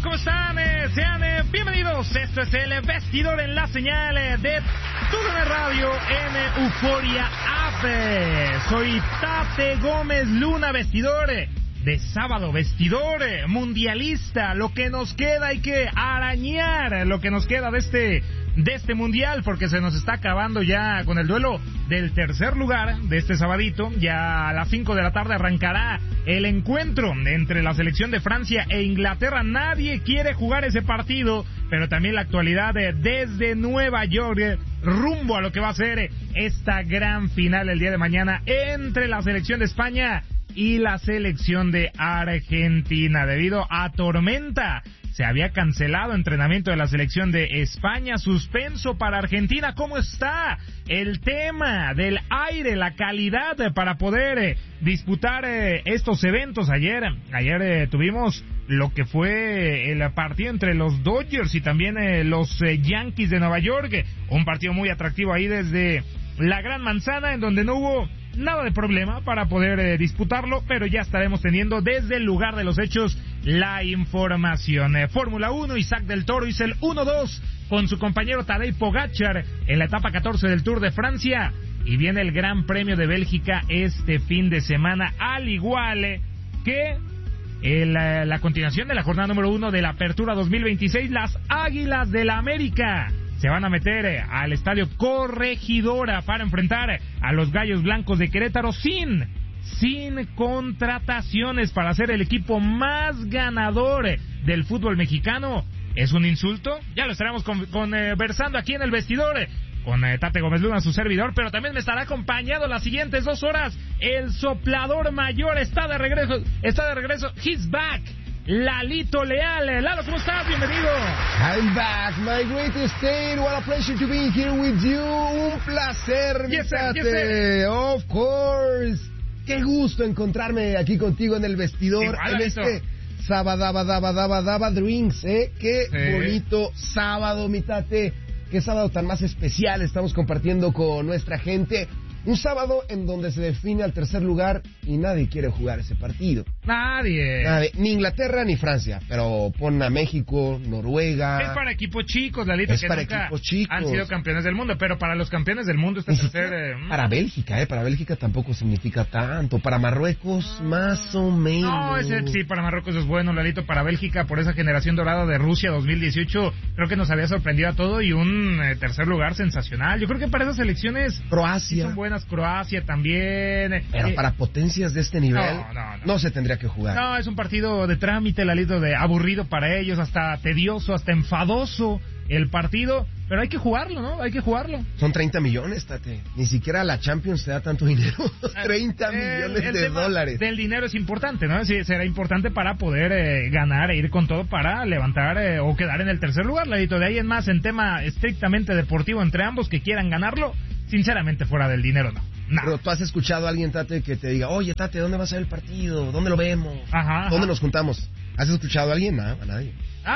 ¿Cómo están? Sean bienvenidos. Esto es el Vestidor en la señal de TUDN Radio en Euforia App. Soy Tate Gómez Luna, vestidor de sábado, vestidor mundialista. Lo que nos queda, hay que arañar lo que nos queda de este mundial, porque se nos está acabando ya con el duelo del tercer lugar de este sabadito. Ya a las 5 de la tarde arrancará el encuentro entre la selección de Francia e Inglaterra. Nadie quiere jugar ese partido, pero también la actualidad desde Nueva York rumbo a lo que va a ser esta gran final el día de mañana entre la selección de España y la selección de Argentina. Debido a tormenta, se había cancelado entrenamiento de la selección de España, suspenso para Argentina. ¿Cómo está el tema del aire, la calidad para poder disputar estos eventos? Ayer tuvimos lo que fue el partido entre los Dodgers y también los Yankees de Nueva York, un partido muy atractivo ahí desde la Gran Manzana, en donde no hubo nada de problema para poder disputarlo, pero ya estaremos teniendo desde el lugar de los hechos la información. Fórmula 1, Isaac del Toro hizo el 1-2 con su compañero Tadej Pogačar en la etapa 14 del Tour de Francia, y viene el Gran Premio de Bélgica este fin de semana, al igual que la continuación de la jornada número 1 de la Apertura 2026. Las Águilas del la América se van a meter al estadio Corregidora para enfrentar a los Gallos Blancos de Querétaro sin contrataciones, para ser el equipo más ganador del fútbol mexicano. ¿Es un insulto? Ya lo estaremos conversando aquí en el Vestidor con Tate Gómez Luna, su servidor, pero también me estará acompañando las siguientes 2 horas el soplador mayor. Está de regreso, he's back, Lalito Leal. Lalo, ¿cómo estás? Bienvenido. I'm back, my great state. What a pleasure to be here with you. Un placer, yes, sir. Of course. Qué gusto encontrarme aquí contigo en el Vestidor. Igual, en este sábado drinks, Qué bonito sábado, mi Tate. Qué sábado tan más especial estamos compartiendo con nuestra gente. Un sábado en donde se define al tercer lugar y nadie quiere jugar ese partido. Nadie. Ni Inglaterra ni Francia, pero pon a México, Noruega. Es para equipos chicos, Lalito, es que para nunca equipos chicos. Han sido campeones del mundo, pero para los campeones del mundo este tercer... Para Bélgica, para Bélgica tampoco significa tanto. Para Marruecos, más o menos. No, sí, para Marruecos es bueno, Lalito. Para Bélgica, por esa generación dorada de Rusia 2018, creo que nos había sorprendido a todo, y un tercer lugar sensacional. Yo creo que para esas selecciones... Croacia. Sí son buenas. Croacia también. Pero para potencias de este nivel no se tendría que jugar. No, es un partido de trámite, Lalito, de aburrido para ellos, hasta tedioso, hasta enfadoso el partido, pero hay que jugarlo, ¿no? Hay que jugarlo. Son 30 millones, Tate. Ni siquiera la Champions te da tanto dinero. 30 millones de dólares. Del dinero es importante, ¿no? Sí, será importante para poder ganar e ir con todo para levantar o quedar en el tercer lugar, Lalito. De ahí en más, en tema estrictamente deportivo entre ambos que quieran ganarlo, sinceramente fuera del dinero no. Pero tú has escuchado a alguien, Tate, que te diga, oye, Tate, ¿dónde va a ser el partido? ¿Dónde lo vemos? ¿Dónde nos juntamos? ¿Has escuchado a alguien? No, a nadie.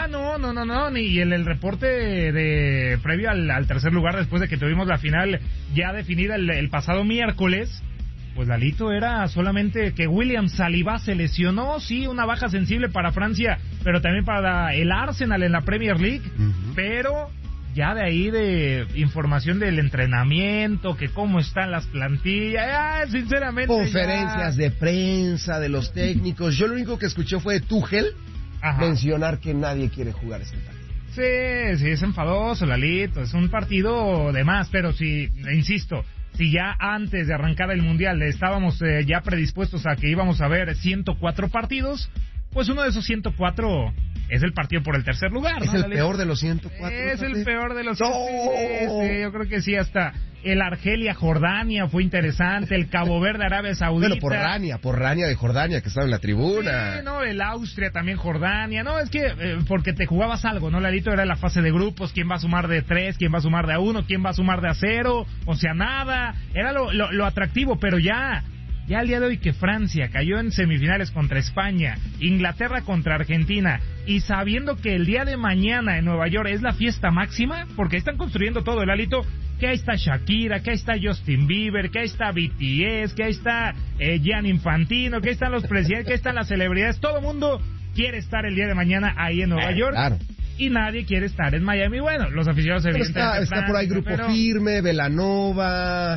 No, ni el reporte de previo al tercer lugar, después de que tuvimos la final ya definida el pasado miércoles. Pues, Lalito, era solamente que William Saliba se lesionó, sí, una baja sensible para Francia, pero también para el Arsenal en la Premier League, pero... Ya de ahí de información del entrenamiento, que cómo están las plantillas, sinceramente. Conferencias de prensa de los técnicos. Yo lo único que escuché fue de Tuchel mencionar que nadie quiere jugar este partido. Sí, es enfadoso, Lalito, es un partido de más, pero si, insisto, si ya antes de arrancar el Mundial estábamos ya predispuestos a que íbamos a ver 104 partidos, pues uno de esos 104 es el partido por el tercer lugar, ¿no? Es el peor de los 104. Es el peor de los 104. Sí, yo creo que sí, hasta el Argelia-Jordania fue interesante, el Cabo Verde-Arabia Saudita. Bueno, por Rania de Jordania, que estaba en la tribuna. Sí, no, el Austria también, Jordania. No, es que porque te jugabas algo, ¿no, Lalito? Era la fase de grupos, quién va a sumar de 3, quién va a sumar de 1, quién va a sumar de 0, o sea, nada. Era lo atractivo, pero ya al día de hoy que Francia cayó en semifinales contra España, Inglaterra contra Argentina, y sabiendo que el día de mañana en Nueva York es la fiesta máxima, porque están construyendo todo, el Lalito, que ahí está Shakira, que ahí está Justin Bieber, que ahí está BTS, que ahí está Gianni Infantino, que ahí están los presidentes, que ahí están las celebridades, todo mundo quiere estar el día de mañana ahí en Nueva York. Claro. Y nadie quiere estar en Miami. Bueno, los aficionados evidentemente. Está por ahí Grupo Firme, Belanova.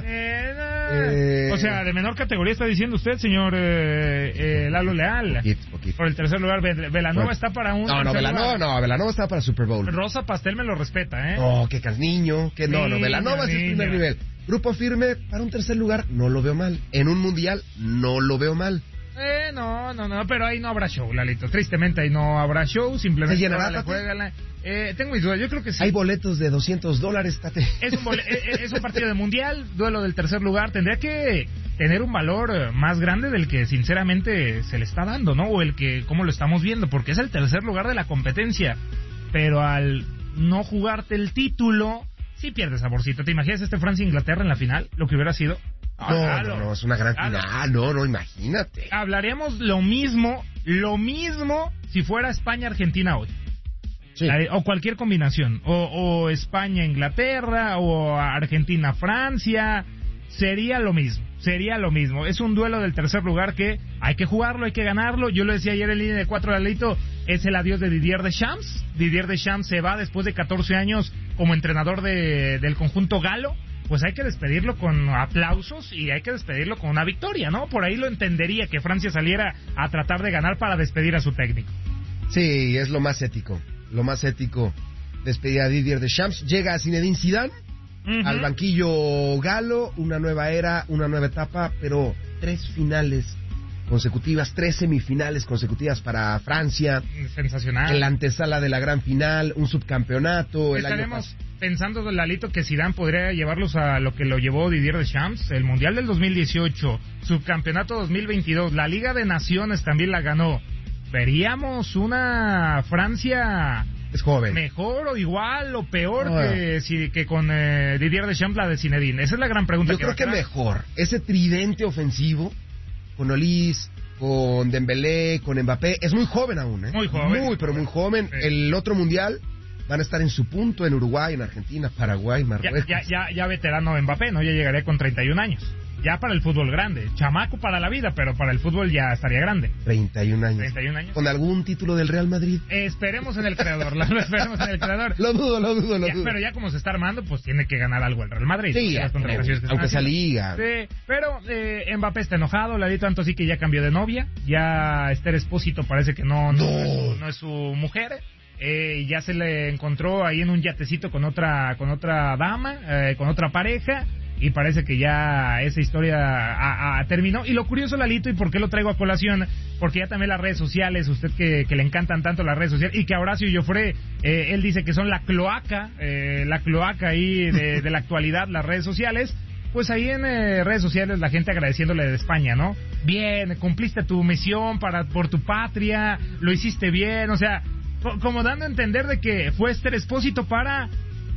O sea, de menor categoría está diciendo usted, señor Lalo Leal. Poquito. Por el tercer lugar, Belanova está para un. Belanova está para Super Bowl. Rosa Pastel me lo respeta, ¿eh? No, que Casniño, que no, Belanova es el primer nivel. Grupo Firme para un tercer lugar, no lo veo mal. En un mundial, no lo veo mal. No, pero ahí no habrá show, Lalito. Tristemente ahí no habrá show, simplemente. ¿Se llenará? Tengo mis dudas, yo creo que sí. Hay boletos de $200, Tate. Es un partido de mundial, duelo del tercer lugar. Tendría que tener un valor más grande del que sinceramente se le está dando, ¿no? O el que, como lo estamos viendo, porque es el tercer lugar de la competencia. Pero al no jugarte el título, sí pierde saborcito. ¿Te imaginas Francia-Inglaterra en la final? Lo que hubiera sido. No, es una gran final. No, imagínate. Hablaríamos lo mismo si fuera España-Argentina hoy. Sí. O cualquier combinación. O España-Inglaterra, o Argentina-Francia. Sería lo mismo. Es un duelo del tercer lugar que hay que jugarlo, hay que ganarlo. Yo lo decía ayer en línea de 4, Lalito. Es el adiós de Didier Deschamps. Didier Deschamps se va después de 14 años como entrenador del conjunto galo. Pues hay que despedirlo con aplausos y hay que despedirlo con una victoria, ¿no? Por ahí lo entendería que Francia saliera a tratar de ganar para despedir a su técnico. Sí, es lo más ético. Despedir a Didier Deschamps. Llega Zinedine Zidane al banquillo galo, una nueva era, una nueva etapa, pero 3 finales consecutivas, 3 semifinales consecutivas para Francia. Sensacional. En la antesala de la gran final, un subcampeonato. Estaremos pensando, Lalito, que Zidane podría llevarlos a lo que lo llevó Didier Deschamps, el Mundial del 2018, subcampeonato 2022, la Liga de Naciones también la ganó. Veríamos una Francia es joven, mejor o igual o peor que con Didier Deschamps, la de Zinedine. Esa es la gran pregunta. Yo creo que mejor. Ese tridente ofensivo con Olise, con Dembélé, con Mbappé, es muy joven aún, ¿eh? Muy joven. Muy joven. Sí. El otro mundial van a estar en su punto en Uruguay, en Argentina, Paraguay, Marruecos. Ya veterano Mbappé, ¿no? Ya llegaría con 31 años. Ya para el fútbol grande. Chamaco para la vida, pero para el fútbol ya estaría grande. 31 años. 31 años. ¿Con algún título del Real Madrid? Esperemos en el creador, lo esperemos en el creador. Lo dudo. Pero ya como se está armando, pues tiene que ganar algo el Real Madrid. Sí, aunque sea liga. Sí, pero Mbappé está enojado, Ladito, tanto así que ya cambió de novia. Ya Esther Espósito parece que no es su mujer. Ya se le encontró ahí en un yatecito con otra dama, con otra pareja. Y parece que ya esa historia terminó. Y lo curioso, Lalito, y por qué lo traigo a colación, porque ya también las redes sociales, usted que le encantan tanto las redes sociales, y que a Horacio Joffre, él dice que son la cloaca ahí de la actualidad, las redes sociales. Pues ahí en redes sociales la gente agradeciéndole de España, ¿no? Bien, cumpliste tu misión por tu patria, lo hiciste bien, o sea, como dando a entender de que fue Esther Espósito para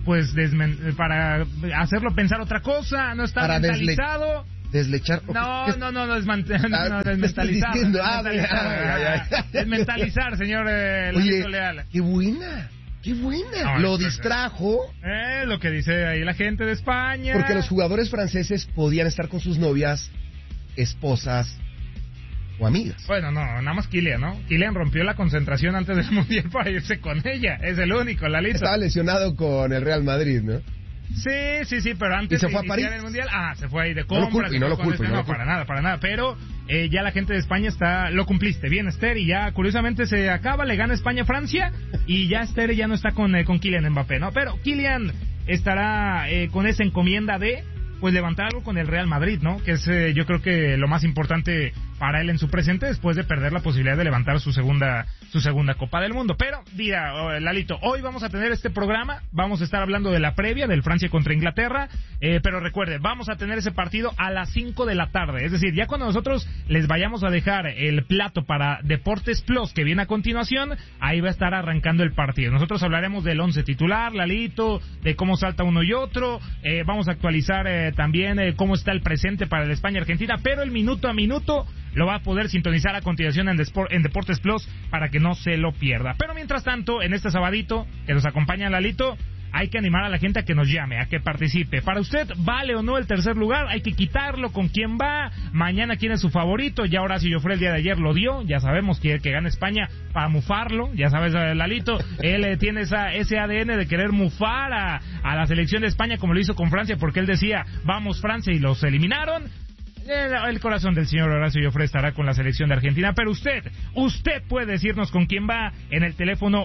hacerlo pensar otra cosa, no estar mentalizado. Deslechar. No, desmentalizar. Desmentalizar, señor Oye, Leal. Qué buena. No, lo distrajo. Lo que dice ahí la gente de España. Porque los jugadores franceses podían estar con sus novias, esposas o amigas. Bueno, no, nada más Kylian, ¿no? Kylian rompió la concentración antes del Mundial para irse con ella. Es el único, Lalito. Estaba lesionado con el Real Madrid, ¿no? Sí, pero antes ¿Y se fue a París? El Mundial, se fue ahí de compras. No lo culpo. Para nada. Pero ya la gente de España lo cumpliste. Bien, Esther, y ya curiosamente se acaba, le gana España a Francia, y ya Esther ya no está con Kylian Mbappé, ¿no? Pero Kylian estará con esa encomienda de levantar algo con el Real Madrid, ¿no? Que es yo creo que lo más importante para él en su presente, después de perder la posibilidad de levantar su segunda Copa del Mundo. Pero, Lalito, hoy vamos a tener este programa, vamos a estar hablando de la previa del Francia contra Inglaterra, pero recuerde, vamos a tener ese partido a las 5 de la tarde, es decir, ya cuando nosotros les vayamos a dejar el plato para Deportes Plus, que viene a continuación, ahí va a estar arrancando el partido. Nosotros hablaremos del 11 titular, Lalito, de cómo salta uno y otro, vamos a actualizar también cómo está el presente para el España-Argentina, pero el minuto a minuto lo va a poder sintonizar a continuación en Deportes Plus para que no se lo pierda. Pero mientras tanto, en este sabadito que nos acompaña Lalito, hay que animar a la gente a que nos llame, a que participe. Para usted, ¿vale o no el tercer lugar? Hay que quitarlo, ¿con quién va? Mañana, ¿quién es su favorito? Ya Horacio Joffre el día de ayer lo dio, ya sabemos que gana España para mufarlo, ya sabes, Lalito, él tiene ese ADN de querer mufar a la selección de España como lo hizo con Francia, porque él decía, vamos Francia, y los eliminaron. El corazón del señor Horacio Joffre estará con la selección de Argentina, pero usted puede decirnos con quién va en el teléfono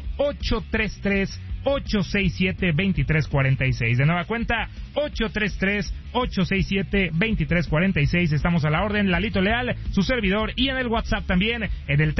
833-867-2346. De nueva cuenta, 833-867-2346. Estamos a la orden. Lalito Leal, su servidor, y en el WhatsApp también, en el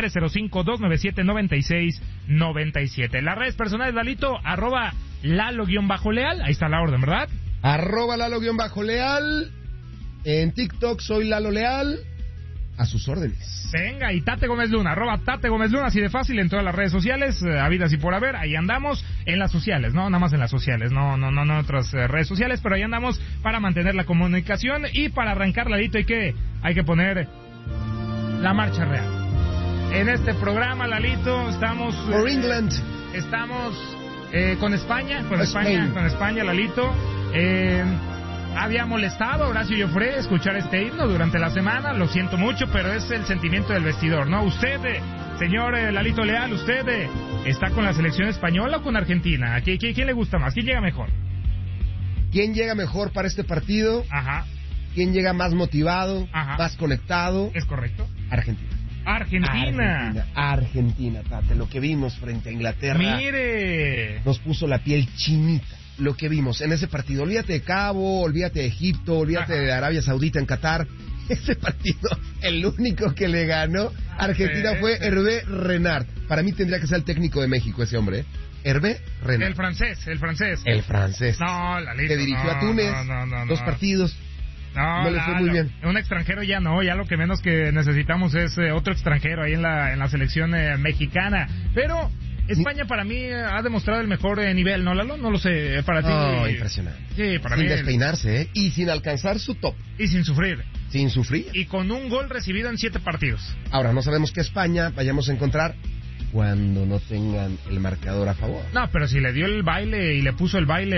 305-297-9697. Las redes personales, Lalito, @Lalo_Leal. Ahí está la orden, ¿verdad? @Lalo_Leal. En TikTok soy Lalo Leal, a sus órdenes. Venga, y Tate Gómez Luna, @Tate Gómez Luna, así de fácil, en todas las redes sociales, habidas y por haber, ahí andamos, en las sociales, no, nada más en las sociales, no en otras redes sociales, pero ahí andamos para mantener la comunicación, y para arrancar, Lalito, hay que poner la marcha real. En este programa, Lalito, estamos... For England. Estamos con España, Lalito, había molestado a Horacio Joffre escuchar este himno durante la semana, lo siento mucho, pero es el sentimiento del vestidor, ¿no? Usted, señor Lalito Leal, ¿usted está con la selección españoa o con Argentina? ¿Quién le gusta más? ¿Quién llega mejor? ¿Quién llega mejor para este partido? Ajá. ¿Quién llega más motivado, ajá, más conectado? ¿Es correcto? Argentina, Tate, lo que vimos frente a Inglaterra. Mire, nos puso la piel chinita. Lo que vimos en ese partido, olvídate de Cabo, olvídate de Egipto, olvídate de Arabia Saudita en Qatar. Ese partido, el único que le ganó Argentina fue Hervé Renard. Para mí tendría que ser el técnico de México ese hombre, ¿eh? Hervé Renard. El francés. No, Lalito, que dirigió a Túnez, 2 partidos. No le fue muy bien. Un extranjero ya no, ya lo que menos que necesitamos es otro extranjero ahí en la selección mexicana. Pero España para mí ha demostrado el mejor nivel, ¿no, Lalo? No lo sé, para ti. No, impresionante. Sí, para sin mí. Sin despeinarse, ¿eh? Y sin alcanzar su top. Y sin sufrir. Y con un gol recibido en 7 partidos. Ahora, no sabemos qué España vayamos a encontrar cuando no tengan el marcador a favor. No, pero si le dio el baile y le puso el baile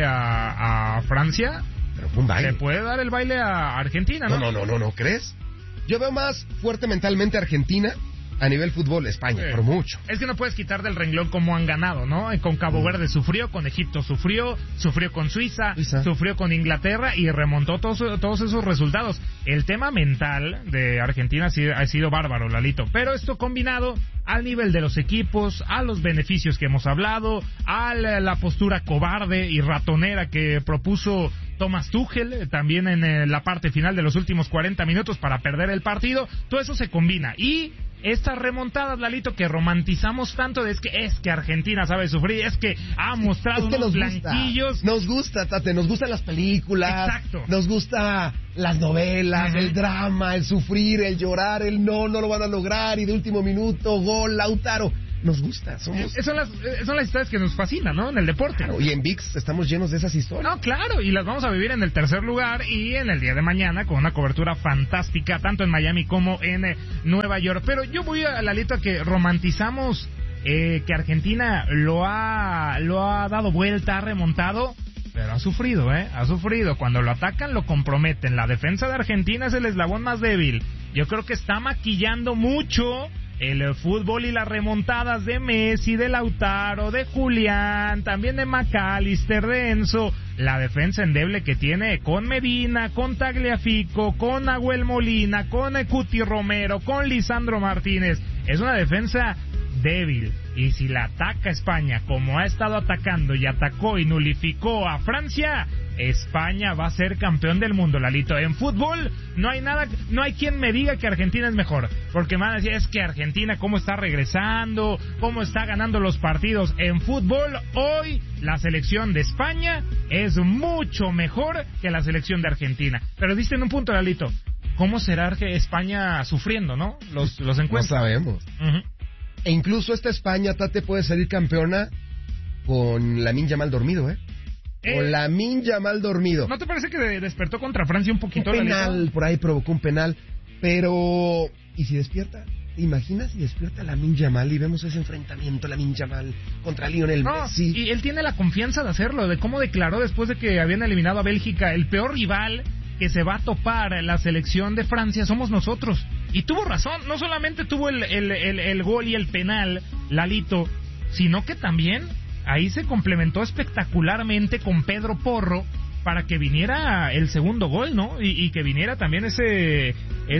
a Francia, pero fue un baile. Le puede dar el baile a Argentina, ¿no? No, ¿crees? Yo veo más fuerte mentalmente a Argentina a nivel fútbol, España, por mucho. Es que no puedes quitar del renglón cómo han ganado, ¿no? Con Cabo Verde sufrió, con Egipto sufrió con Suiza, sufrió con Inglaterra y remontó todos esos resultados. El tema mental de Argentina ha sido bárbaro, Lalito. Pero esto combinado al nivel de los equipos, a los beneficios que hemos hablado, a la postura cobarde y ratonera que propuso Thomas Tuchel, también en la parte final de los últimos 40 minutos para perder el partido, todo eso se combina. Y estas remontadas, Lalito, que romantizamos tanto, es que Argentina sabe sufrir, es que ha mostrado unos blanquillos. Nos gusta, Tate, nos gustan las películas. Exacto. Nos gusta las novelas, el drama, el sufrir, el llorar, el no lo van a lograr, y de último minuto, gol, Lautaro. Nos gusta, son las historias que nos fascinan, ¿no? En el deporte. Claro, y en ViX estamos llenos de esas historias. No, claro, y las vamos a vivir en el tercer lugar y en el día de mañana con una cobertura fantástica, tanto en Miami como en Nueva York. Pero yo voy a Lalito a que romantizamos que Argentina lo ha dado vuelta, ha remontado, pero ha sufrido, ha sufrido. Cuando lo atacan, lo comprometen. La defensa de Argentina es el eslabón más débil. Yo creo que está maquillando mucho el fútbol y las remontadas de Messi, de Lautaro, de Julián, también de McAllister, de Enzo. La defensa endeble que tiene con Medina, con Tagliafico, con Nahuel Molina, con Cuti Romero, con Lisandro Martínez. Es una defensa débil. Y si la ataca España como ha estado atacando y atacó y nulificó a Francia, España va a ser campeón del mundo, Lalito. En fútbol no hay quien me diga que Argentina es mejor, porque me van a decir, es que Argentina cómo está regresando, cómo está ganando los partidos. En fútbol hoy la selección de España es mucho mejor que la selección de Argentina. Pero diste en un punto, Lalito, ¿cómo será que España sufriendo, no? Los encuentros. No sabemos. E incluso esta España, Tate, puede salir campeona con Lamine Yamal dormido, Con Lamine Yamal dormido. ¿No te parece que despertó contra Francia un poquito? Un penal, por ahí provocó un penal. Pero, ¿y si despierta? ¿te imaginas si despierta Lamine Yamal y vemos ese enfrentamiento, Lamine Yamal contra Lionel Messi? Y él tiene la confianza de hacerlo, de cómo declaró después de que habían eliminado a Bélgica: el peor rival que se va a topar la selección de Francia somos nosotros. Y tuvo razón, no solamente tuvo el gol y el penal, Lalito, sino que también ahí se complementó espectacularmente con Pedro Porro para que viniera el segundo gol, ¿no? Y que viniera también ese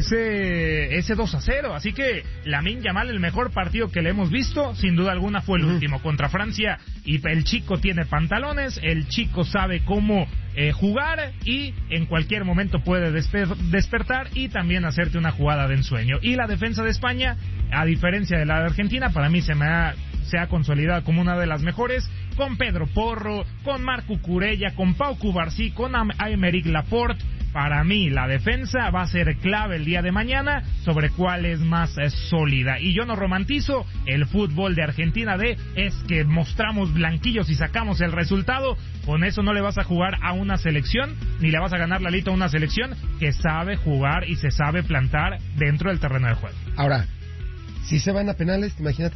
2-0. Así que Lamine Yamal, el mejor partido que le hemos visto, sin duda alguna, fue el último contra Francia. Y el chico tiene pantalones, el chico sabe cómo jugar, y en cualquier momento puede despertar y también hacerte una jugada de ensueño. Y la defensa de España, a diferencia de la de Argentina, para mí se ha consolidado como una de las mejores, con Pedro Porro, con Marc Cucurella, con Pau Cubarsí, con Aymeric Laporte. Para mí la defensa va a ser clave el día de mañana sobre cuál es más sólida. Y yo no romantizo el fútbol de Argentina es que mostramos blanquillos y sacamos el resultado. Con eso no le vas a jugar a una selección, ni le vas a ganar, Lalito, a una selección que sabe jugar y se sabe plantar dentro del terreno de juego. Ahora, si se van a penales, imagínate.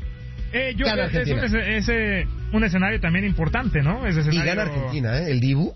Yo creo que es un escenario también importante, ¿no? Ese escenario... Y gana Argentina, ¿eh? El Dibu.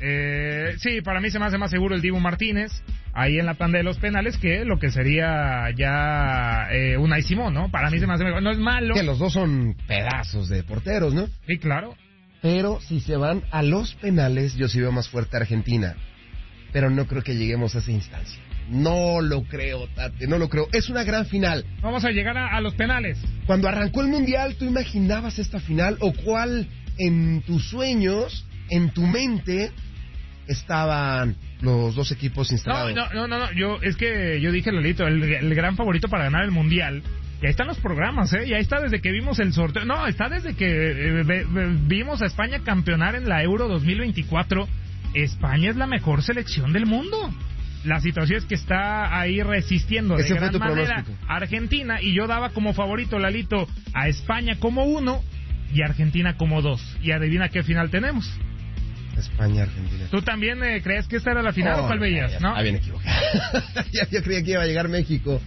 Sí, para mí se me hace más seguro el Dibu Martínez ahí en la tanda de los penales que lo que sería ya Unai Simón, ¿no? Para mí se me hace mejor. No es malo. Que los dos son pedazos de porteros, ¿no? Sí, claro. Pero si se van a los penales, yo sí veo más fuerte a Argentina. Pero no creo que lleguemos a esa instancia. No lo creo, Tate, no lo creo. Es una gran final. Vamos a llegar a los penales. Cuando arrancó el Mundial, ¿tú imaginabas esta final? ¿O cuál en tus sueños, en tu mente, estaban los dos equipos instalados? No. Yo dije, Lalito, el gran favorito para ganar el Mundial. Y ahí están los programas, ¿eh? Y ahí está desde que vimos el sorteo. No, está desde que vimos a España campeonar en la Euro 2024. España es la mejor selección del mundo. La situación es que está ahí resistiendo de gran manera a Argentina, y yo daba como favorito, Lalito, a España como 1 y a Argentina como 2. Y adivina qué final tenemos. España-Argentina. ¿Tú también crees que esta era la final o cuál veías? Ya, ¿no? Bien equivocado. yo creía que iba a llegar México.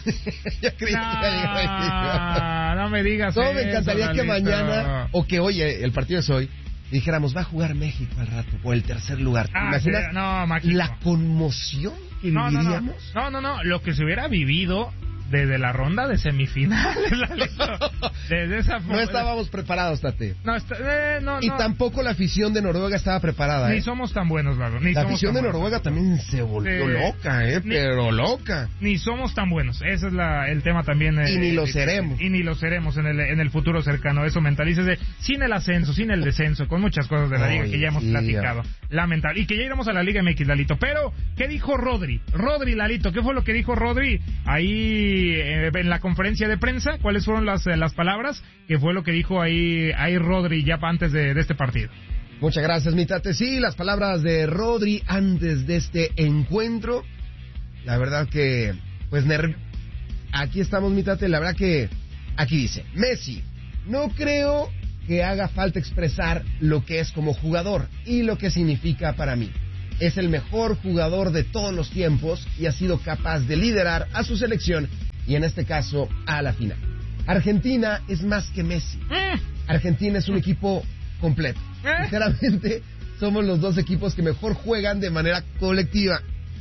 No me digas eso. Me encantaría que mañana, o que hoy, el partido es hoy, dijéramos, va a jugar México al rato por el tercer lugar. ¿Te imaginas la conmoción que viviríamos? No, lo que se hubiera vivido desde la ronda de semifinales. Desde esa no estábamos preparados, Tate. No. Y tampoco la afición de Noruega estaba preparada. Ni somos tan buenos, Lalo. La afición de Noruega también se volvió loca, pero loca. Ni somos tan buenos. Ese es el tema también. Y ni lo seremos. Y ni lo seremos en el futuro cercano. Eso, mentalícese. Sin el ascenso, sin el descenso, con muchas cosas de la liga que ya hemos platicado. Lamentable. Y que ya iremos a la Liga MX, Lalito. Pero, ¿qué dijo Rodri? Lalito, ¿qué fue lo que dijo Rodri ahí en la conferencia de prensa? ¿Cuáles fueron las palabras? ¿Qué fue lo que dijo ahí Rodri ya antes de este partido? Muchas gracias, mi Tate. Sí, las palabras de Rodri antes de este encuentro. La verdad que, pues, aquí estamos, mi Tate. La verdad que, aquí dice, Messi, no creo que haga falta expresar lo que es como jugador y lo que significa para mí. Es el mejor jugador de todos los tiempos y ha sido capaz de liderar a su selección y en este caso a la final. Argentina es más que Messi. Argentina es un equipo completo. Sinceramente, somos los dos equipos que mejor juegan de manera colectiva.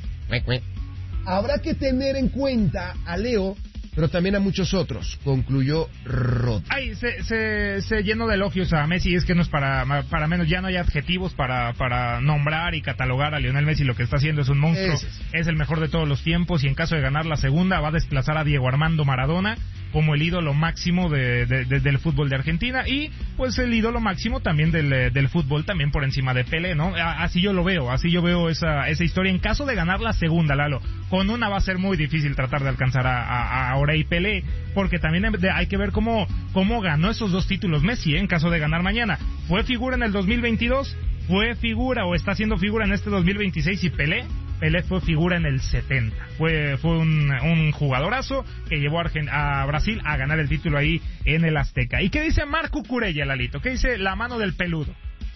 Habrá que tener en cuenta a Leo, pero también a muchos otros, concluyó Rodri. Ay, se llenó de elogios a Messi, es que no es para menos, ya no hay adjetivos para nombrar y catalogar a Lionel Messi. Lo que está haciendo es un monstruo, es el mejor de todos los tiempos, y en caso de ganar la segunda va a desplazar a Diego Armando Maradona como el ídolo máximo del fútbol de Argentina, y pues el ídolo máximo también del fútbol, también por encima de Pelé, ¿no? Así yo veo esa historia. En caso de ganar la segunda, Lalo, con una va a ser muy difícil tratar de alcanzar a Orey Pelé, porque también hay que ver cómo ganó esos dos títulos Messi, en caso de ganar mañana. Fue figura en el 2022, fue figura o está siendo figura en este 2026, y Pelé fue figura en el 70. Fue un jugadorazo que llevó a Brasil a ganar el título ahí en el Azteca. ¿Y qué dice Marc Cucurella, Lalito? ¿Qué dice la mano del peludo?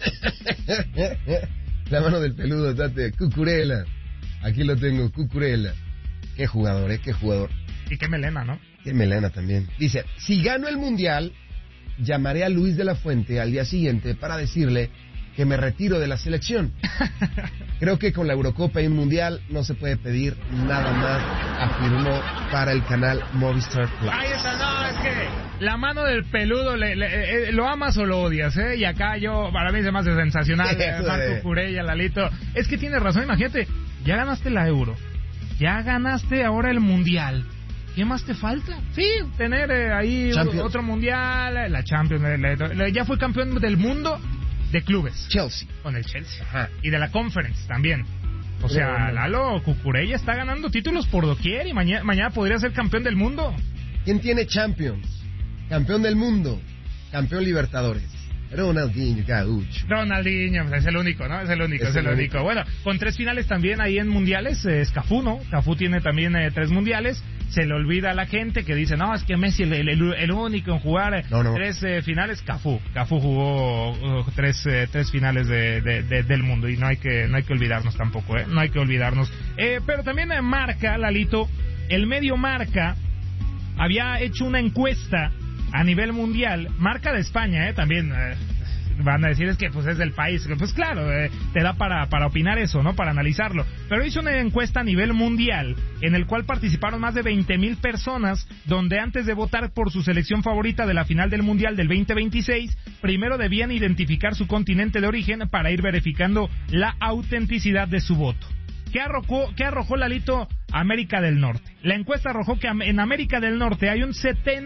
La mano del peludo, Tate. Cucurella. Aquí lo tengo, Cucurella. Qué jugador, qué jugador. Y qué melena, ¿no? Qué melena también. Dice, si gano el Mundial, llamaré a Luis de la Fuente al día siguiente para decirle que me retiro de la selección. Creo que con la Eurocopa y un Mundial no se puede pedir nada más, afirmó para el canal Movistar Plus. Ahí está, no, es que la mano del peludo, lo amas o lo odias, ¿eh? Y acá para mí se me hace sensacional, Marco Curella, Lalito. Es que tienes razón, imagínate, ya ganaste la Euro, ya ganaste ahora el Mundial. ¿Qué más te falta? Sí, tener ahí otro Mundial, la Champions, ya fue campeón del mundo de clubes. Chelsea. Con el Chelsea. Ajá. Y de la Conference también. O sea, Lalo Cucurella está ganando títulos por doquier y mañana podría ser campeón del mundo. ¿Quién tiene Champions? Campeón del mundo. Campeón Libertadores. Ronaldinho, Gaucho. Ronaldinho, es el único, ¿no? Es el único. Bueno, con 3 finales también ahí en mundiales, es Cafú, ¿no? Cafú tiene también 3 mundiales. Se le olvida a la gente que dice, no, es que Messi el único en jugar 3 finales. Cafú jugó 3 finales del mundo y no hay que olvidarnos tampoco, no hay que olvidarnos. Pero también Marca, Lalito, el medio Marca había hecho una encuesta a nivel mundial, Marca de España, también van a decir es que pues es del país, pues claro, te da para opinar eso, ¿no? Para analizarlo, pero hizo una encuesta a nivel mundial en el cual participaron más de 20,000 personas, donde antes de votar por su selección favorita de la final del mundial del 2026, primero debían identificar su continente de origen para ir verificando la autenticidad de su voto. ¿Qué arrojó Lalito? América del Norte. La encuesta arrojó que en América del Norte hay un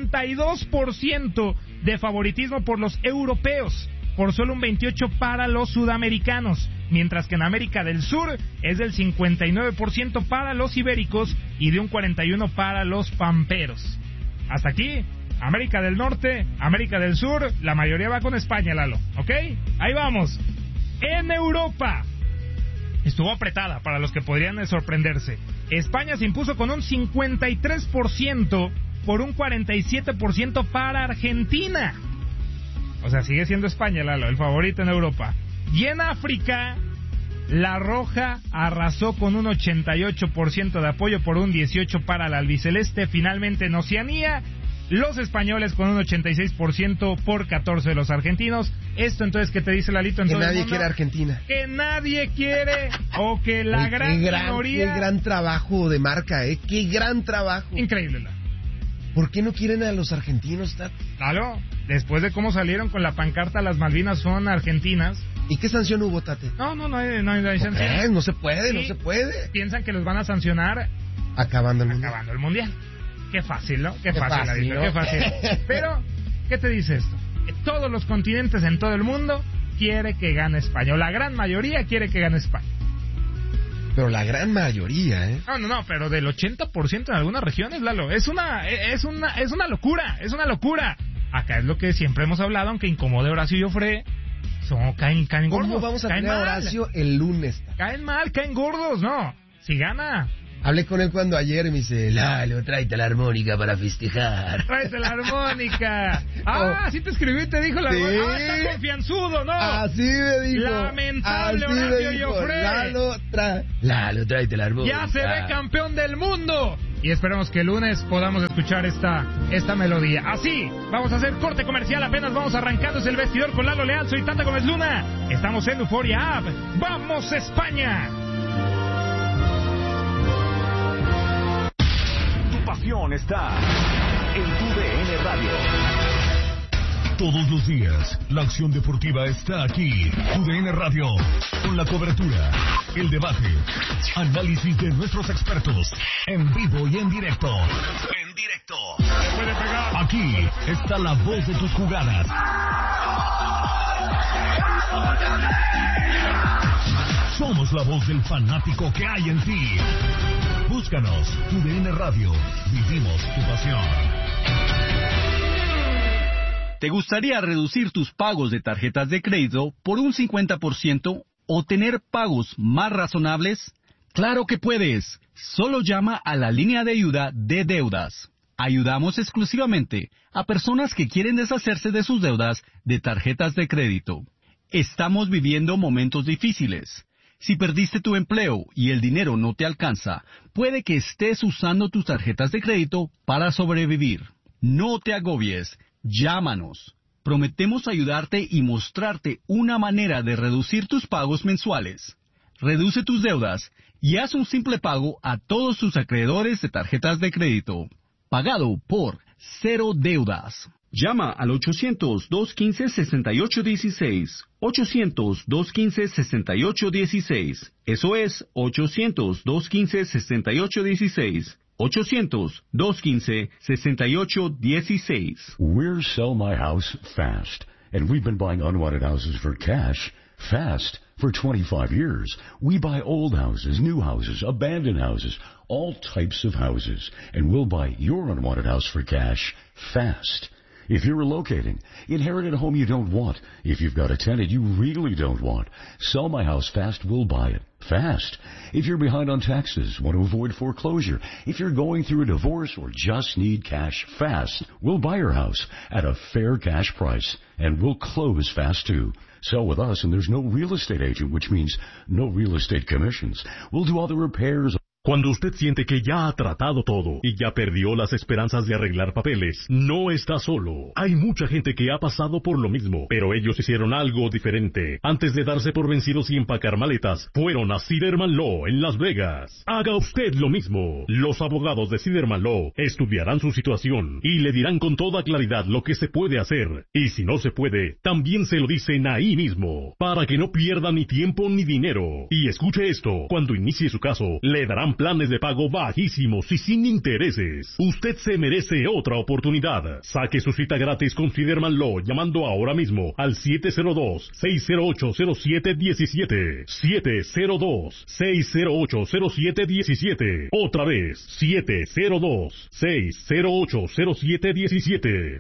72% de favoritismo por los europeos, por solo un 28% para los sudamericanos, mientras que en América del Sur es del 59% para los ibéricos y de un 41% para los pamperos. Hasta aquí, América del Norte, América del Sur, la mayoría va con España, Lalo, ¿ok? Ahí vamos. En Europa estuvo apretada para los que podrían sorprenderse. España se impuso con un 53% por un 47% para Argentina. O sea, sigue siendo España, Lalo, el favorito en Europa. Y en África, la Roja arrasó con un 88% de apoyo por un 18% para la albiceleste. Finalmente en Oceanía, los españoles con un 86% por 14% de los argentinos. Esto entonces, ¿qué te dice Lalito? Que nadie quiere Argentina. Que nadie quiere, o que la gran mayoría... Qué gran trabajo de Marca, qué gran trabajo. Increíble, Lalo. ¿Por qué no quieren a los argentinos, Tati? Claro, después de cómo salieron con la pancarta, las Malvinas son argentinas. ¿Y qué sanción hubo, Tate? No hay sanción. No se puede, no se puede. Piensan que los van a sancionar acabando el mundial. Qué fácil, ¿no? Qué fácil, ¿no? Qué fácil. Pero, ¿qué te dice esto? Todos los continentes en todo el mundo quiere que gane España, o la gran mayoría quiere que gane España. Pero la gran mayoría, No, pero del 80% en algunas regiones, Lalo, es una locura. Acá es lo que siempre hemos hablado, aunque incomode Horacio y Ofré, caen gordos. ¿Cómo vamos a tener a Horacio el lunes? Caen gordos, no. Si gana. Hablé con él cuando ayer y me dice, Lalo, tráete la armónica para festejar. Tráete la armónica. Sí te escribí y te dijo la armónica. Está confianzudo, ¿no? Así me dijo. Lamentable Horacio y Ofré. Lalo, tráete la armónica. Ya se ve campeón del mundo. Y esperemos que el lunes podamos escuchar esta melodía. Así, vamos a hacer corte comercial. Apenas vamos arrancando. Es el vestidor con Lalo Leal. Soy Tata Gómez Luna. Estamos en Euforia App. ¡Vamos, España! Pasión está en tu DN Radio. Todos los días, la acción deportiva está aquí. Tu DN Radio, con la cobertura, el debate, análisis de nuestros expertos, en vivo y en directo. Aquí está la voz de tus jugadas. Somos la voz del fanático que hay en ti. Búscanos, tu DN Radio. Vivimos tu pasión. ¿Te gustaría reducir tus pagos de tarjetas de crédito por un 50% o tener pagos más razonables? ¡Claro que puedes! Solo llama a la línea de ayuda de deudas. Ayudamos exclusivamente a personas que quieren deshacerse de sus deudas de tarjetas de crédito. Estamos viviendo momentos difíciles. Si perdiste tu empleo y el dinero no te alcanza, puede que estés usando tus tarjetas de crédito para sobrevivir. No te agobies, llámanos. Prometemos ayudarte y mostrarte una manera de reducir tus pagos mensuales. Reduce tus deudas y haz un simple pago a todos tus acreedores de tarjetas de crédito. Pagado por Cero Deudas. Llama al 800-215-6816. 800-215-6816. Eso es 800-215-6816. 800-215-6816. We're Sell My House Fast, and we've been buying unwanted houses for cash fast for 25 years. We buy old houses, new houses, abandoned houses, all types of houses, and we'll buy your unwanted house for cash fast. If you're relocating, inherit a home you don't want. If you've got a tenant you really don't want, Sell My House Fast will buy it fast. If you're behind on taxes, want to avoid foreclosure, if you're going through a divorce or just need cash fast, we'll buy your house at a fair cash price, and we'll close fast too. Sell with us and there's no real estate agent, which means no real estate commissions. We'll do all the repairs. Cuando usted siente que ya ha tratado todo y ya perdió las esperanzas de arreglar papeles, no está solo. Hay mucha gente que ha pasado por lo mismo, pero ellos hicieron algo diferente. Antes de darse por vencidos y empacar maletas, fueron a Siderman Law en Las Vegas. Haga usted lo mismo. Los abogados de Siderman Law estudiarán su situación y le dirán con toda claridad lo que se puede hacer. Y si no se puede, también se lo dicen ahí mismo, para que no pierda ni tiempo ni dinero. Y escuche esto, cuando inicie su caso, le darán planes de pago bajísimos y sin intereses. Usted se merece otra oportunidad. Saque su cita gratis con Siderman Law llamando ahora mismo al 702-608-0717. 702-608-0717. Otra vez, 702-608-0717.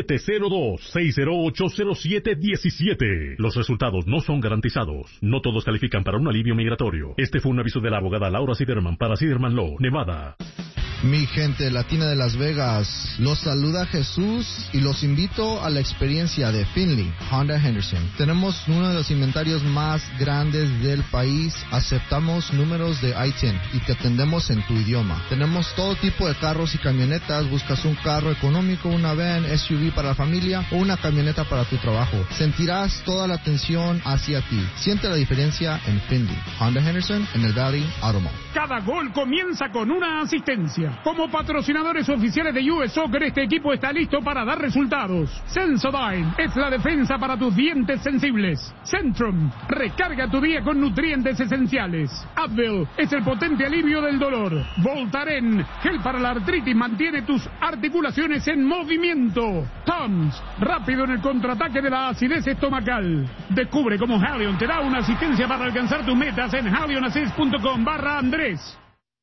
702-608-0717. Los resultados no son garantizados. No todos califican para un alivio migratorio. Este fue un aviso de la abogada Laura Siderman para Siderman Law, Nevada. Mi gente latina de Las Vegas, los saluda Jesús y los invito a la experiencia de Finley Honda Henderson. Tenemos uno de los inventarios más grandes del país, aceptamos números de I-10 y te atendemos en tu idioma. Tenemos todo tipo de carros y camionetas, buscas un carro económico, una van, SUV para la familia o una camioneta para tu trabajo. Sentirás toda la atención hacia ti. Siente la diferencia en Finley Honda Henderson en el Valley Auto Mall. Cada gol comienza con una asistencia. Como patrocinadores oficiales de US Soccer, este equipo está listo para dar resultados. Sensodyne es la defensa para tus dientes sensibles. Centrum, recarga tu día con nutrientes esenciales. Advil es el potente alivio del dolor. Voltaren, gel para la artritis, mantiene tus articulaciones en movimiento. Tums, rápido en el contraataque de la acidez estomacal. Descubre cómo Halion te da una asistencia para alcanzar tus metas en halionassist.com/Andrés.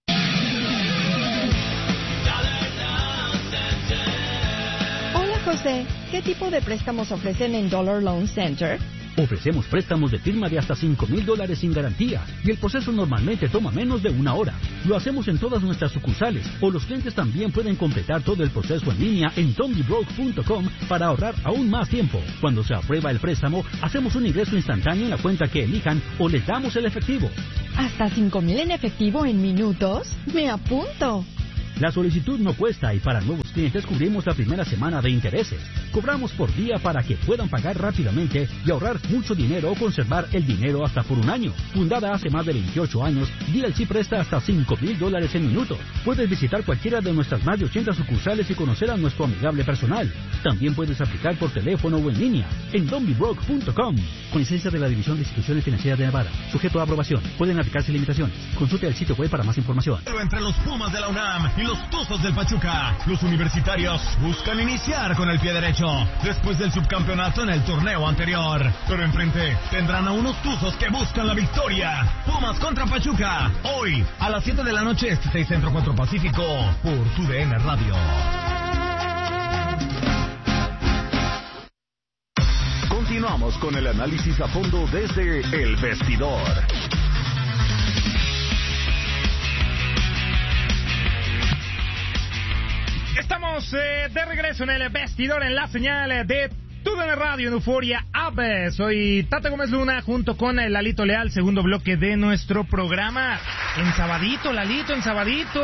José, ¿qué tipo de préstamos ofrecen en Dollar Loan Center? Ofrecemos préstamos de firma de hasta $5,000 sin garantía y el proceso normalmente toma menos de una hora. Lo hacemos en todas nuestras sucursales o los clientes también pueden completar todo el proceso en línea en dondybroke.com para ahorrar aún más tiempo. Cuando se aprueba el préstamo, hacemos un ingreso instantáneo en la cuenta que elijan o les damos el efectivo. ¿Hasta $5,000 en efectivo en minutos? ¡Me apunto! La solicitud no cuesta y para nuevos clientes cubrimos la primera semana de intereses. Cobramos por día para que puedan pagar rápidamente y ahorrar mucho dinero o conservar el dinero hasta por un año. Fundada hace más de 28 años, DLC presta hasta $5,000 en minutos. Puedes visitar cualquiera de nuestras más de 80 sucursales y conocer a nuestro amigable personal. También puedes aplicar por teléfono o en línea en dondybroke.com. Con licencia de la División de Instituciones Financieras de Nevada. Sujeto a aprobación. Pueden aplicarse limitaciones. Consulte el sitio web para más información. Entre los Pumas de la UNAM y los Tuzos del Pachuca, los universitarios buscan iniciar con el pie derecho después del subcampeonato en el torneo anterior. Pero enfrente tendrán a unos Tuzos que buscan la victoria. Pumas contra Pachuca, hoy a las 7 de la noche, 6 Centro 4 Pacífico, por TUDN Radio. Continuamos con el análisis a fondo desde El Vestidor. Estamos de regreso en El Vestidor en la señal de TUDN Radio en Euforia App. Soy Tate Gómez Luna junto con Lalito Leal, segundo bloque de nuestro programa. En sabadito, Lalito, en sabadito.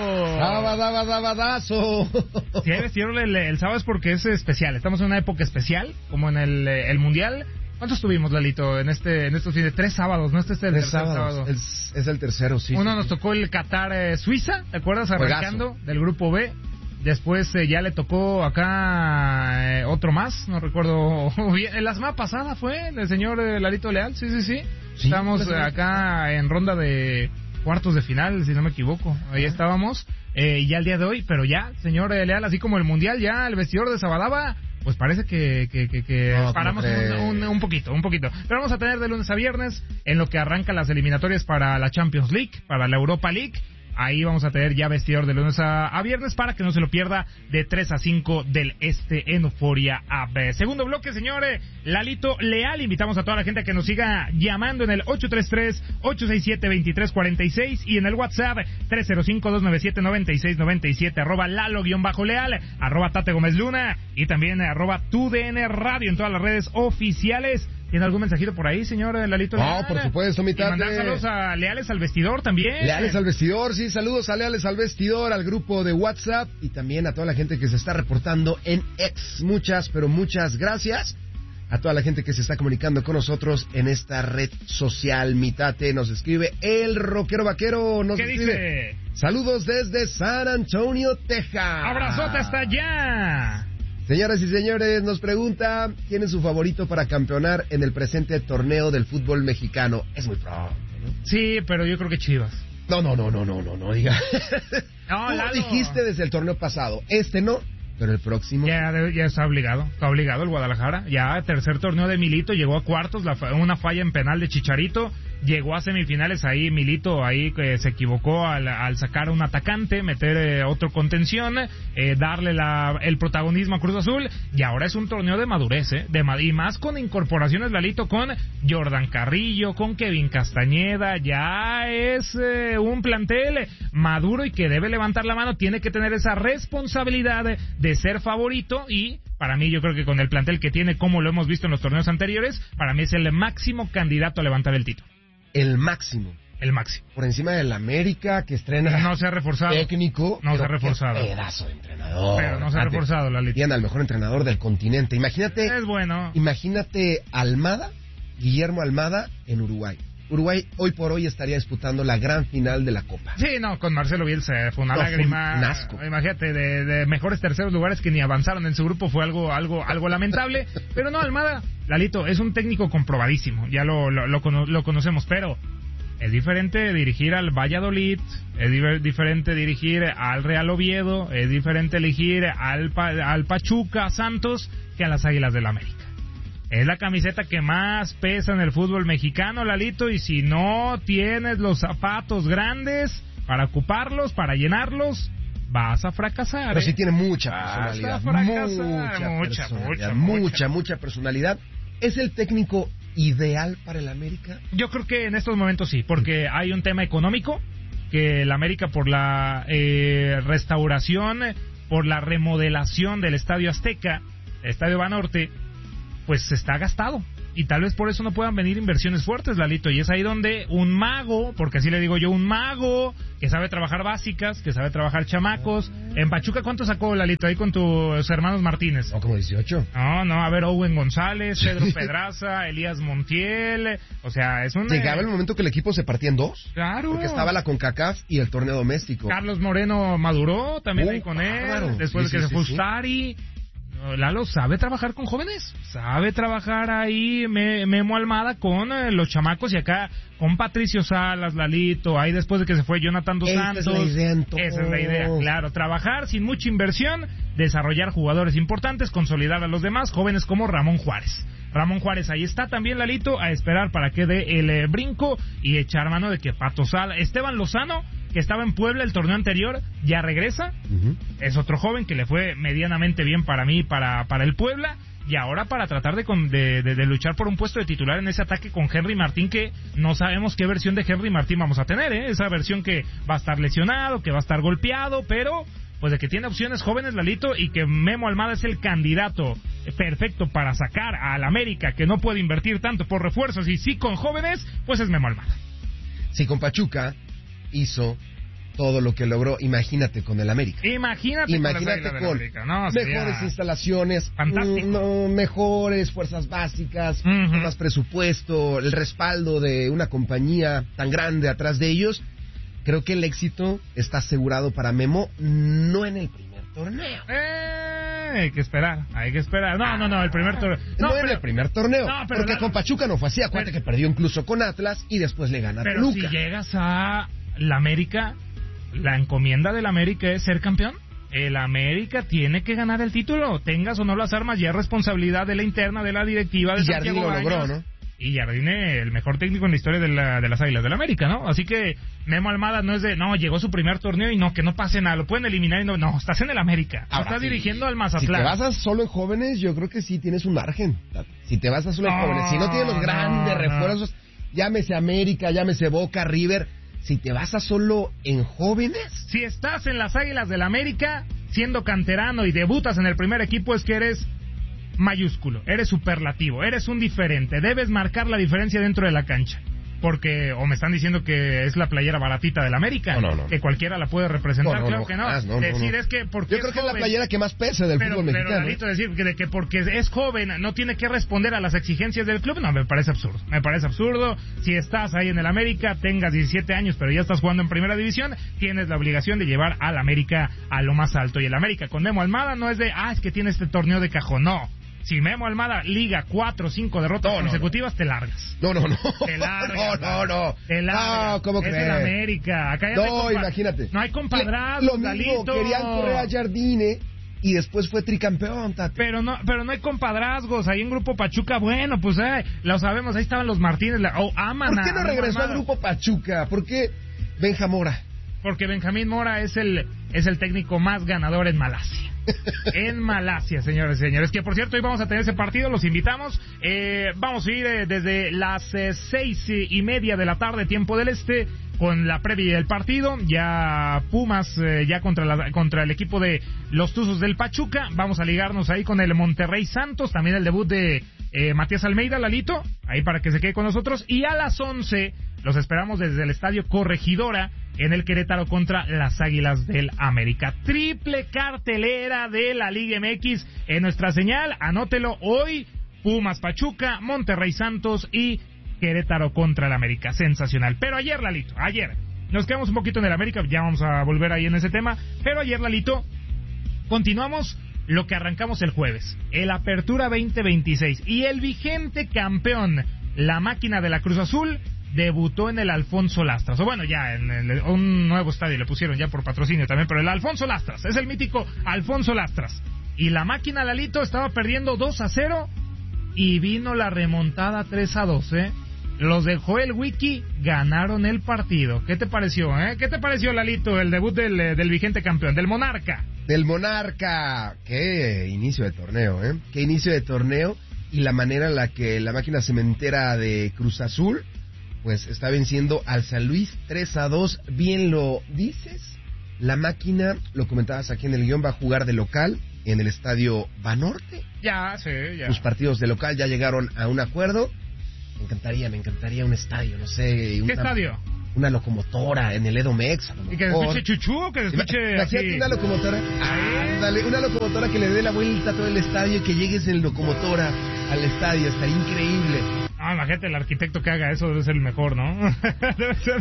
Sabadazo. Si hay vestidor el sábado es porque es especial. Estamos en una época especial, como en el Mundial. ¿Cuántos tuvimos, Lalito, en estos fines? 3 sábados, ¿no? Este es el tercer sábado. Es el tercero, sí. Uno nos tocó el Qatar-Suiza, ¿te acuerdas? Arrancando Juegazo. del grupo B. Después ya le tocó acá otro más, no recuerdo bien. La semana pasada fue el señor Lalito Leal, sí. Estamos acá en ronda de cuartos de final, si no me equivoco. Ahí estábamos, ya el día de hoy, pero ya, señor Leal, así como el Mundial, ya el vestidor de Sabadaba, pues parece que paramos un poquito. Pero vamos a tener de lunes a viernes, en lo que arrancan las eliminatorias para la Champions League, para la Europa League. Ahí vamos a tener ya vestidor de lunes a viernes para que no se lo pierda de 3 a 5 del este en Euforia App. Segundo bloque, señores, Lalito Leal. Invitamos a toda la gente a que nos siga llamando en el 833-867-2346 y en el WhatsApp 305-297-9697, @Lalo_Leal, @Tate Gómez Luna y también @TUDN Radio en todas las redes oficiales. ¿Tiene algún mensajito por ahí, señor Lalito Leal? No, por supuesto, mi Tate. Y mandar saludos a Leales al Vestidor también. Leales al Vestidor, sí, saludos a Leales al Vestidor, al grupo de WhatsApp y también a toda la gente que se está reportando en X. Muchas, pero muchas gracias a toda la gente que se está comunicando con nosotros en esta red social. Mi Tate nos escribe el rockero vaquero, nos ¿Qué escribe? dice? Saludos desde San Antonio, Texas. Abrazote hasta allá. Señoras y señores, nos pregunta quién es su favorito para campeonar en el presente torneo del fútbol mexicano. Es muy pronto, ¿no? Sí, pero yo creo que Chivas. No, diga. No, Tú Lalo. dijiste desde el torneo pasado, no, pero el próximo. Ya está obligado el Guadalajara. Ya, tercer torneo de Milito, llegó a cuartos, una falla en penal de Chicharito, llegó a semifinales ahí, Milito ahí que se equivocó al sacar un atacante, meter otro contención, darle el protagonismo a Cruz Azul, y ahora es un torneo de madurez, y más con incorporaciones, Lalito, con Jordan Carrillo, con Kevin Castañeda, ya es un plantel maduro y que debe levantar la mano, tiene que tener esa responsabilidad de ser favorito, y para mí yo creo que con el plantel que tiene, como lo hemos visto en los torneos anteriores, para mí es el máximo candidato a levantar el título. El máximo. Por encima del América, que estrena. No se ha reforzado. Técnico. No se ha reforzado. Qué pedazo de entrenador. Pero no se ha reforzado, Lalito. Tiene al mejor entrenador del continente. Imagínate. Es bueno. Imagínate Guillermo Almada en Uruguay. Uruguay hoy por hoy estaría disputando la gran final de la Copa. Sí, no, con Marcelo Bielsa fue una lágrima. Fue un asco. Imagínate, de mejores terceros lugares que ni avanzaron en su grupo, fue algo lamentable. Pero no, Almada, Lalito, es un técnico comprobadísimo, ya lo conocemos, pero es diferente dirigir al Valladolid, es diferente dirigir al Real Oviedo, es diferente elegir al Pachuca, Santos, que a las Águilas del América. Es la camiseta que más pesa en el fútbol mexicano, Lalito, y si no tienes los zapatos grandes para ocuparlos, para llenarlos, vas a fracasar. Pero sí tiene mucha personalidad. Mucha personalidad. ¿Es el técnico ideal para el América? Yo creo que en estos momentos sí, porque hay un tema económico, que el América por la restauración, por la remodelación del Estadio Azteca, el Estadio Banorte, pues está gastado. Y tal vez por eso no puedan venir inversiones fuertes, Lalito. Y es ahí donde un mago, porque así le digo yo, un mago que sabe trabajar básicas, que sabe trabajar chamacos. En Pachuca, ¿cuánto sacó, Lalito, ahí con tus hermanos Martínez? No, como 18. No, a ver, Owen González, Pedro Pedraza, Elías Montiel. O sea, es un... Llegaba el momento que el equipo se partía en dos. Claro. Porque estaba la CONCACAF y el torneo doméstico. Carlos Moreno maduró también ahí con él. Claro. Después de que se fue Ustari. Lalo sabe trabajar con jóvenes, sabe trabajar ahí Memo Almada con los chamacos, y acá con Patricio Salas, Lalito, ahí después de que se fue Jonathan Dos Santos. Esa es la idea, claro, trabajar sin mucha inversión, desarrollar jugadores importantes, consolidar a los demás, jóvenes como Ramón Juárez. Ramón Juárez ahí está también, Lalito, a esperar para que dé el brinco y echar mano de que Pato Sala, Esteban Lozano, que estaba en Puebla el torneo anterior, ya regresa. Es otro joven que le fue medianamente bien para mí, para el Puebla, y ahora para tratar de luchar por un puesto de titular en ese ataque con Henry Martín, que no sabemos qué versión de Henry Martín vamos a tener, esa versión que va a estar lesionado, que va a estar golpeado, pero pues de que tiene opciones jóvenes, Lalito, y que Memo Almada es el candidato perfecto para sacar al América, que no puede invertir tanto por refuerzos y sí con jóvenes, pues es Memo Almada. Si con Pachuca hizo todo lo que logró, imagínate con el América. Imagínate con América. No, mejores instalaciones, mejores fuerzas básicas, más presupuesto, el respaldo de una compañía tan grande atrás de ellos. Creo que el éxito está asegurado para Memo, no en el primer torneo. Hay que esperar. No, el primer torneo. En el primer torneo. Porque con Pachuca no fue así. Acuérdate que perdió incluso con Atlas y después le gana a Toluca. Pero si llegas a la América, la encomienda del América es ser campeón. El América tiene que ganar el título. Tengas o no las armas, ya es responsabilidad de la interna, de la directiva, de y Santiago lo logró, Baños. ¿no? Y Jardine, el mejor técnico en la historia de las Águilas del América, ¿no? Así que Memo Almada no es de, no, llegó su primer torneo y no, que no pase nada, lo pueden eliminar y no, estás en el América. Estás dirigiendo al Mazatlán. Si te basas solo en jóvenes, yo creo que sí tienes un margen. Si te basas solo en jóvenes, si no tienes los grandes refuerzos, llámese América, llámese Boca, River, si te basas solo en jóvenes. Si estás en las Águilas del América, siendo canterano y debutas en el primer equipo, es que eres mayúsculo, eres superlativo, eres un diferente, debes marcar la diferencia dentro de la cancha, porque o me están diciendo que es la playera baratita del América, no. que cualquiera la puede representar, claro que no, decir es que porque yo creo que es la playera que más pesa del fútbol mexicano. Pero Lalito, decir que porque es joven no tiene que responder a las exigencias del club, no, me parece absurdo, si estás ahí en el América, tengas 17 años, pero ya estás jugando en primera división, tienes la obligación de llevar al América a lo más alto, y el América con Memo Almada no es de, es que tiene este torneo de cajón, no. Si Memo Almada liga 4 o 5 derrotas consecutivas, te largas. No. Te largas. No. Te largas. No, ¿cómo crees? Es el América. Acá ya imagínate. No hay compadrazgos, lo mismo, querían correr a Jardine y después fue tricampeón, Tate. Pero no hay compadrazgos. Ahí en Grupo Pachuca, bueno, pues lo sabemos. Ahí estaban los Martínez. Aman ¿Por qué no regresó al Grupo Pachuca? ¿Por qué Benja Mora? Porque Benjamín Mora es el técnico más ganador en Malasia. En Malasia, señores y señores. Que por cierto, hoy vamos a tener ese partido, los invitamos. Vamos a ir desde las 6:30 de la tarde, tiempo del este, con la previa del partido. Ya Pumas, ya contra el equipo de los Tuzos del Pachuca. Vamos a ligarnos ahí con el Monterrey Santos, también el debut de Matías Almeida, Lalito, ahí para que se quede con nosotros. Y a las 11 los esperamos desde el Estadio Corregidora en el Querétaro contra las Águilas del América. Triple cartelera de la Liga MX en nuestra señal. Anótelo hoy: Pumas Pachuca, Monterrey Santos y Querétaro contra el América. Sensacional. Pero ayer, Lalito, nos quedamos un poquito en el América, ya vamos a volver ahí en ese tema. Pero ayer, Lalito, continuamos lo que arrancamos el jueves, el Apertura 2026, y el vigente campeón, la máquina de la Cruz Azul, debutó en el Alfonso Lastras, o bueno, ya en un nuevo estadio le pusieron ya por patrocinio también, pero el Alfonso Lastras, es el mítico Alfonso Lastras, y la máquina, Lalito, estaba perdiendo 2-0, y vino la remontada 3-2, Los de Joel Wiki ganaron el partido. ¿Qué te pareció, ¿Qué te pareció, Lalito, el debut del vigente campeón, del Monarca? Del Monarca. Qué inicio de torneo, Qué inicio de torneo, y la manera en la que la máquina cementera de Cruz Azul pues está venciendo al San Luis 3-2. Bien lo dices, la máquina, lo comentabas aquí en el guión, va a jugar de local en el estadio Banorte. Ya. Sus partidos de local ya llegaron a un acuerdo. Me encantaría un estadio, no sé. ¿Qué estadio? Una locomotora en el Edomex. Y que escuche Chuchu, que escuche así. Una locomotora. Ándale, una locomotora que le dé la vuelta a todo el estadio y que llegues en locomotora al estadio. Estaría increíble. Imagínate, el arquitecto que haga eso debe ser el mejor, ¿no? Debe ser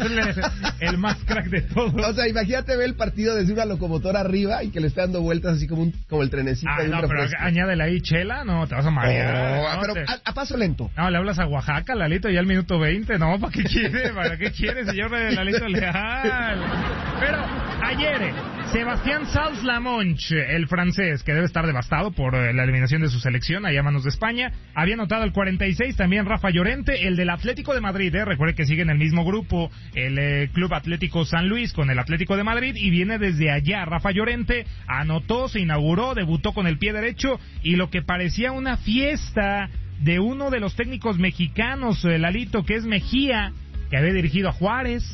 el más crack de todos. O sea, imagínate ver el partido desde una locomotora arriba y que le esté dando vueltas así como el trenecito. Pero añádele ahí chela, no, te vas a marear. Pero a paso lento. No, le hablas a Oaxaca, Lalito, ya al minuto 20, no, ¿para qué quiere, señor Lalito Leal? Pero ayer, Sebastián Sals-Lamonche, el francés, que debe estar devastado por la eliminación de su selección allá a manos de España, había anotado el 46, también Rafa Llorente, el del Atlético de Madrid, recuerde que sigue en el mismo grupo el Club Atlético San Luis con el Atlético de Madrid, y viene desde allá. Rafa Llorente anotó, se inauguró, debutó con el pie derecho, y lo que parecía una fiesta de uno de los técnicos mexicanos, Lalito, que es Mejía, que había dirigido a Juárez,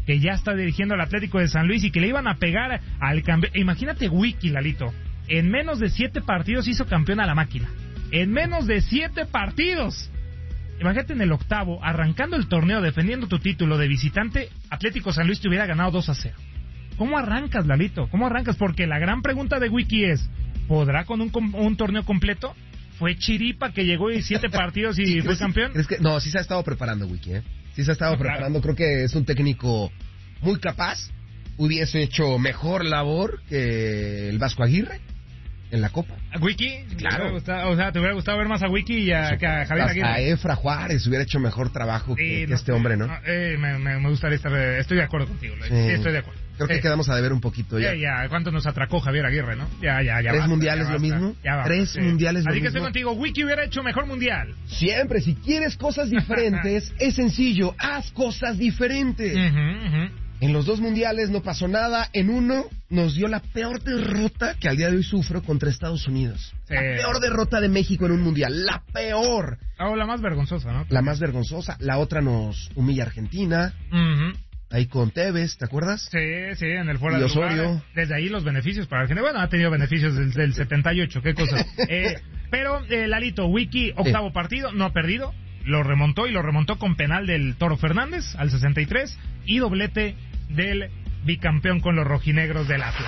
que ya está dirigiendo al Atlético de San Luis y que le iban a pegar al campeón. Imagínate Wiki, Lalito, en menos de 7 partidos hizo campeón a la máquina. En menos de 7 partidos. Imagínate en el octavo, arrancando el torneo, defendiendo tu título de visitante, Atlético San Luis te hubiera ganado 2-0. ¿Cómo arrancas, Lalito? ¿Cómo arrancas? Porque la gran pregunta de Wiki es, ¿podrá con un torneo completo? ¿Fue chiripa que llegó y 7 partidos y fue campeón? No, sí se ha estado preparando, Wiki, ¿eh? Sí se ha estado preparando. Creo que es un técnico muy capaz. Hubiese hecho mejor labor que el Vasco Aguirre en la Copa. ¿Wiki? Claro. ¿Te hubiera gustado ver más a Wiki que a Javier Aguirre? A Efra Juárez hubiera hecho mejor trabajo que este hombre, ¿no? Me gustaría estar... Estoy de acuerdo contigo, sí, estoy de acuerdo. Creo que quedamos a deber un poquito ya. Ya, ¿cuánto nos atracó Javier Aguirre, no? Ya. 3 mundiales lo mismo. 3 mundiales lo mismo. Así que estoy contigo, Wiki hubiera hecho mejor mundial. Siempre, si quieres cosas diferentes, es sencillo, haz cosas diferentes. En los 2 mundiales no pasó nada, en uno nos dio la peor derrota que al día de hoy sufro contra Estados Unidos. La peor derrota de México en un mundial, la peor. La más vergonzosa, ¿no? La más vergonzosa, la otra nos humilla Argentina. Ahí con Tevez, ¿te acuerdas? Sí, en el fuera de lugar. Desde ahí los beneficios para Argentina. Bueno, ha tenido beneficios del 78, qué cosa. Pero, Lalito, Wiki, octavo partido, no ha perdido. Lo remontó con penal del Toro Fernández al 63 y doblete del bicampeón con los rojinegros del Atlas.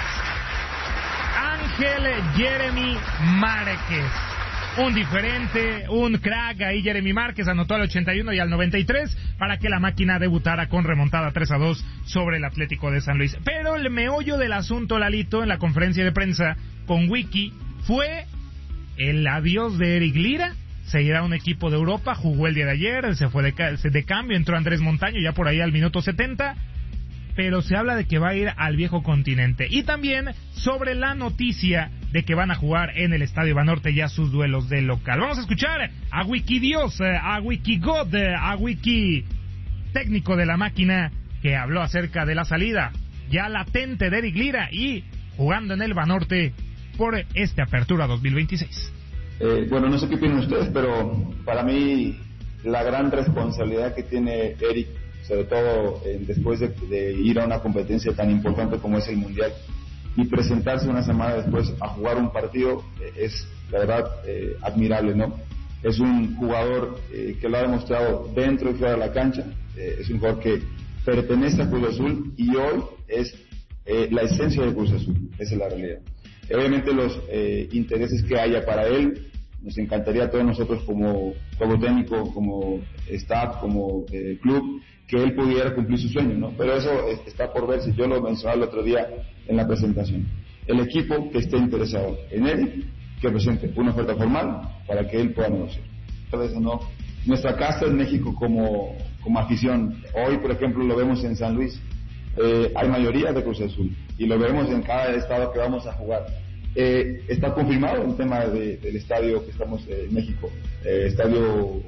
Ángel Jeremy Márquez. Un diferente, un crack ahí, Jeremy Márquez anotó al 81 y al 93 para que la máquina debutara con remontada 3-2 sobre el Atlético de San Luis. Pero el meollo del asunto, Lalito, en la conferencia de prensa con Wiki fue el adiós de Eric Lira. Se irá a un equipo de Europa, jugó el día de ayer, se fue de cambio, entró Andrés Montaño ya por ahí al minuto 70. Pero se habla de que va a ir al viejo continente. Y también sobre la noticia de que van a jugar en el Estadio Banorte ya sus duelos de local. Vamos a escuchar a Wiki Dios, a Wiki God, a Wiki técnico de la máquina, que habló acerca de la salida ya latente de Eric Lira y jugando en el Banorte por esta apertura 2026. Bueno, no sé qué opinan ustedes, pero para mí la gran responsabilidad que tiene Eric, sobre todo después de ir a una competencia tan importante como es el Mundial y presentarse una semana después a jugar un partido, es la verdad admirable, ¿no? Es un jugador que lo ha demostrado dentro y fuera de la cancha, es un jugador que pertenece a Cruz Azul y hoy es la esencia de Cruz Azul, esa es la realidad. Obviamente los intereses que haya para él, nos encantaría a todos nosotros como técnico, como staff, como club, que él pudiera cumplir su sueño, ¿no? Pero eso está por verse. Yo lo mencionaba el otro día en la presentación. El equipo que esté interesado en él, que presente una oferta formal para que él pueda negociar. Entonces, ¿no? Nuestra casa en México como afición, hoy por ejemplo lo vemos en San Luis, hay mayoría de Cruz Azul y lo vemos en cada estado que vamos a jugar. Está confirmado el tema del estadio que estamos en México, estadio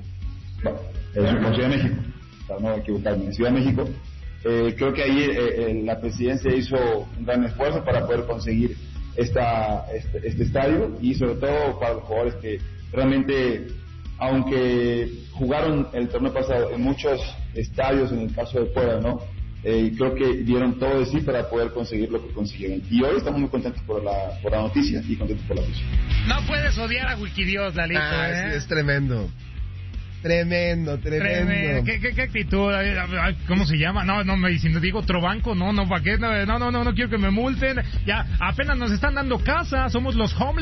en Ciudad de México, para no equivocarme, en Ciudad de México. Creo que ahí la presidencia hizo un gran esfuerzo para poder conseguir este estadio y sobre todo para los jugadores que realmente, aunque jugaron el torneo pasado en muchos estadios, en el caso de Puebla, ¿no? Creo que dieron todo de sí para poder conseguir lo que consiguieron. Y hoy estamos muy contentos por la noticia y contentos por la presión. No puedes odiar a Wikidios, Lalito. Sí, es tremendo. Tremendo. ¿Qué actitud? ¿Cómo se llama? Si no digo Trovanco, ¿para qué? No quiero que me multen. Ya, apenas nos están dando casa, somos los homeless.